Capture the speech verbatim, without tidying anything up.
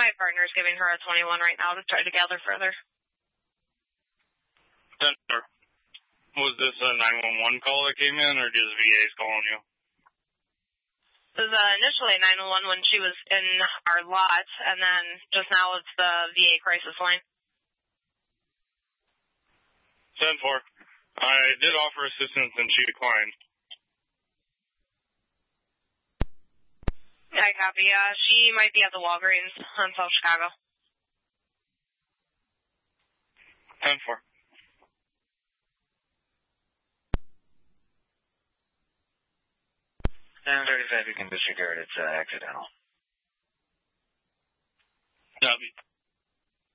My partner's giving her a twenty-one right now to try to gather further. ten four. Was this a nine one one call that came in, or just V A's calling you? It was uh, initially nine one one when she was in our lot, and then just now it's the V A crisis line. ten four. I did offer assistance, and she declined. I copy. Uh, she might be at the Walgreens on South Chicago. ten four. seven thirty-five, you can disregard. It's uh, accidental. Copy.